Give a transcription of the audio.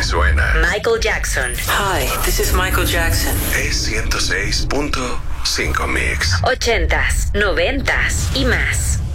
suena. Michael Jackson. Hi, this is Michael Jackson. Es 106.5 Mix. 80s, 90s y más.